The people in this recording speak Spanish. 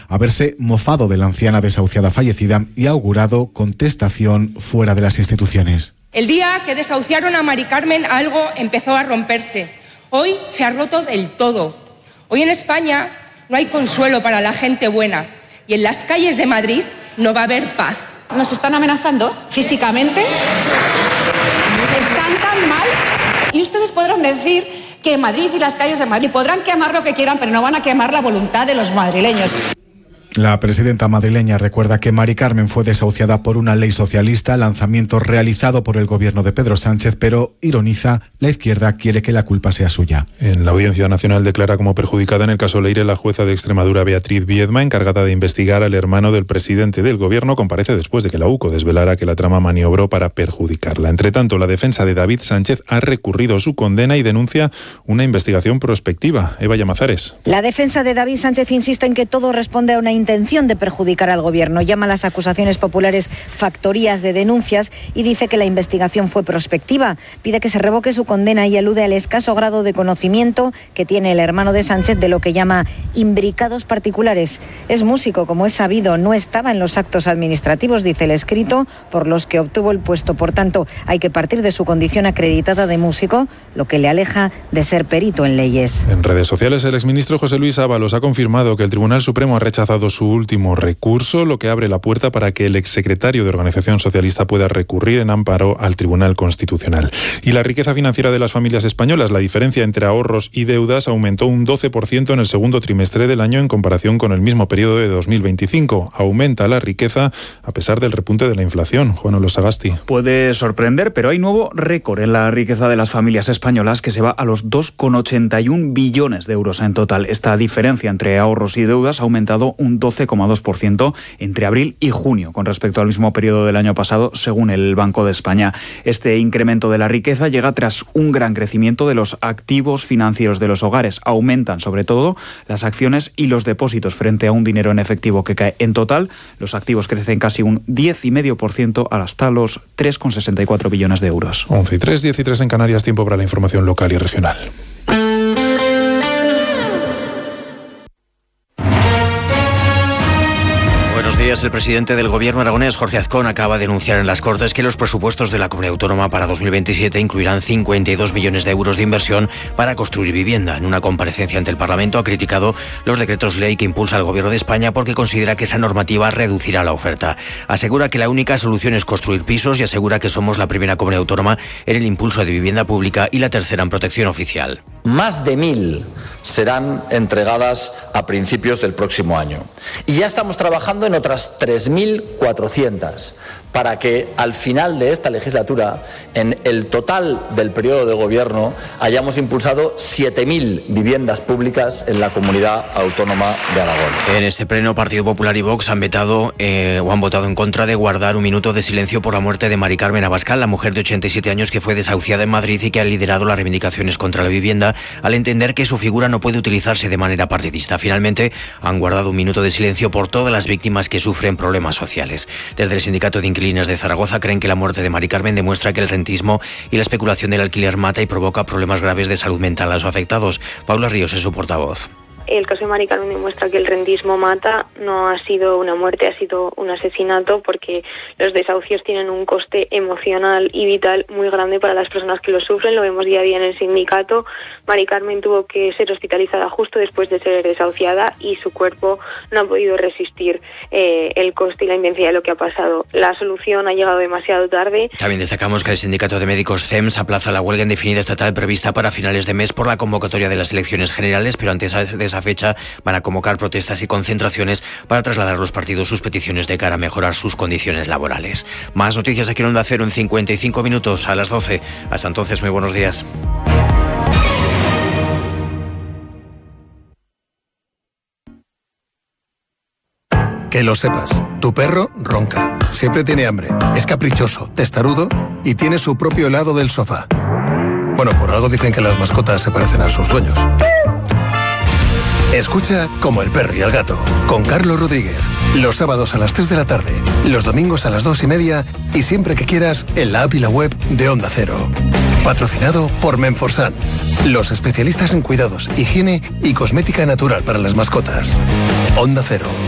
haberse mofado de la anciana desahuciada fallecida y ha augurado contestación fuera de las instituciones. El día que desahuciaron a Mari Carmen, algo empezó a romperse. Hoy se ha roto del todo. Hoy en España no hay consuelo para la gente buena y en las calles de Madrid no va a haber paz. Nos están amenazando físicamente, están tan mal, y ustedes podrán decir que Madrid y las calles de Madrid podrán quemar lo que quieran, pero no van a quemar la voluntad de los madrileños. La presidenta madrileña recuerda que Mari Carmen fue desahuciada por una ley socialista, lanzamiento realizado por el gobierno de Pedro Sánchez, pero ironiza, la izquierda quiere que la culpa sea suya. En la Audiencia Nacional declara como perjudicada en el caso Leire la jueza de Extremadura Beatriz Viedma, encargada de investigar al hermano del presidente del gobierno, comparece después de que la UCO desvelara que la trama maniobró para perjudicarla. Entre tanto, la defensa de David Sánchez ha recurrido su condena y denuncia una investigación prospectiva. Eva Llamazares. La defensa de David Sánchez insiste en que todo responde a una intención de perjudicar al gobierno. Llama a las acusaciones populares factorías de denuncias y dice que la investigación fue prospectiva. Pide que se revoque su condena y alude al escaso grado de conocimiento que tiene el hermano de Sánchez de lo que llama imbricados particulares. Es músico, como es sabido, no estaba en los actos administrativos, dice el escrito, por los que obtuvo el puesto. Por tanto, hay que partir de su condición acreditada de músico, lo que le aleja de ser perito en leyes. En redes sociales, el exministro José Luis Ábalos ha confirmado que el Tribunal Supremo ha rechazado su último recurso, lo que abre la puerta para que el exsecretario de Organización Socialista pueda recurrir en amparo al Tribunal Constitucional. Y la riqueza financiera de las familias españolas, la diferencia entre ahorros y deudas, aumentó un 12% en el segundo trimestre del año en comparación con el mismo periodo de 2025. Aumenta la riqueza a pesar del repunte de la inflación. Juan Olo Sagasti. Puede sorprender, pero hay nuevo récord en la riqueza de las familias españolas, que se va a los 2,81 billones de euros en total. Esta diferencia entre ahorros y deudas ha aumentado un 12,2% entre abril y junio con respecto al mismo periodo del año pasado, según el Banco de España. Este incremento de la riqueza llega tras un gran crecimiento de los activos financieros de los hogares. Aumentan sobre todo las acciones y los depósitos frente a un dinero en efectivo que cae. En total, los activos crecen casi un 10,5% hasta los 3,64 billones de euros. 11:03, 10:03 en Canarias, tiempo para la información local y regional. Buenos días. El presidente del Gobierno aragonés, Jorge Azcón, acaba de denunciar en las Cortes que los presupuestos de la comunidad autónoma para 2027 incluirán 52 millones de euros de inversión para construir vivienda. En una comparecencia ante el Parlamento ha criticado los decretos ley que impulsa el Gobierno de España porque considera que esa normativa reducirá la oferta. Asegura que la única solución es construir pisos y asegura que somos la primera comunidad autónoma en el impulso de vivienda pública y la tercera en protección oficial. Más de 1.000 serán entregadas a principios del próximo año. Y ya estamos trabajando en otras 3.400 para que al final de esta legislatura, en el total del periodo de gobierno, hayamos impulsado 7.000 viviendas públicas en la comunidad autónoma de Aragón. En este pleno, Partido Popular y Vox han votado en contra de guardar un minuto de silencio por la muerte de Mari Carmen Abascal, la mujer de 87 años que fue desahuciada en Madrid y que ha liderado las reivindicaciones contra la vivienda, al entender que su figura no puede utilizarse de manera partidista. Finalmente, han guardado un minuto de silencio por todas las víctimas que sufren problemas sociales. Desde el Sindicato de Inquilinos de Zaragoza creen que la muerte de Mari Carmen demuestra que el rentismo y la especulación del alquiler mata y provoca problemas graves de salud mental a los afectados. Paula Ríos es su portavoz. El caso de Mari Carmen demuestra que el rentismo mata, no ha sido una muerte, ha sido un asesinato, porque los desahucios tienen un coste emocional y vital muy grande para las personas que lo sufren. Lo vemos día a día en el sindicato. Mari Carmen tuvo que ser hospitalizada justo después de ser desahuciada y su cuerpo no ha podido resistir el coste y la intensidad de lo que ha pasado. La solución ha llegado demasiado tarde. También destacamos que el Sindicato de Médicos CEMS aplaza la huelga indefinida estatal prevista para finales de mes por la convocatoria de las elecciones generales, pero antes de esa fecha van a convocar protestas y concentraciones para trasladar a los partidos sus peticiones de cara a mejorar sus condiciones laborales. Más noticias aquí en Onda Cero en 55 minutos a las 12. Hasta entonces, muy buenos días. Que lo sepas, tu perro ronca, siempre tiene hambre, es caprichoso, testarudo y tiene su propio helado del sofá. Bueno, por algo dicen que las mascotas se parecen a sus dueños. Escucha Como el perro y el gato, con Carlos Rodríguez, los sábados a las 3 de la tarde, los domingos a las 2:30 y siempre que quieras en la app y la web de Onda Cero. Patrocinado por Menforsan, los especialistas en cuidados, higiene y cosmética natural para las mascotas. Onda Cero.